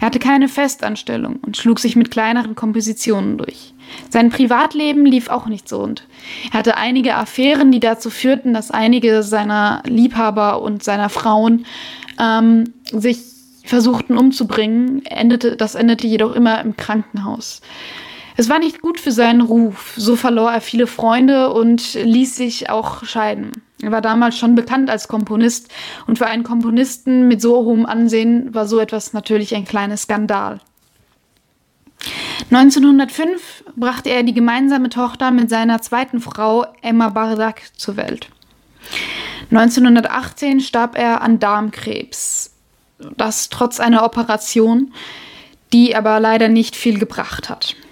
Er hatte keine Festanstellung und schlug sich mit kleineren Kompositionen durch. Sein Privatleben lief auch nicht so rund. Er hatte einige Affären, die dazu führten, dass einige seiner Liebhaber und seiner Frauen sich versuchten umzubringen. Das endete jedoch immer im Krankenhaus. Es war nicht gut für seinen Ruf. So verlor er viele Freunde und ließ sich auch scheiden. Er war damals schon bekannt als Komponist und für einen Komponisten mit so hohem Ansehen war so etwas natürlich ein kleiner Skandal. 1905 brachte er die gemeinsame Tochter mit seiner zweiten Frau Emma Bardack zur Welt. 1918 starb er an Darmkrebs. Das trotz einer Operation, die aber leider nicht viel gebracht hat.